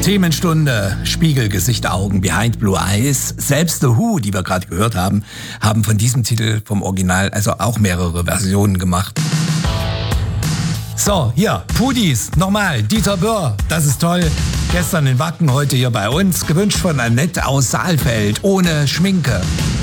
Themenstunde, Spiegel, Gesicht, Augen, Behind Blue Eyes. Selbst The Who, die wir gerade gehört haben von diesem Titel vom Original also auch mehrere Versionen gemacht. So, hier, Pudis, nochmal, Dieter Böhr, das ist toll. Gestern in Wacken, heute hier bei uns, gewünscht von Annette aus Saalfeld, ohne Schminke.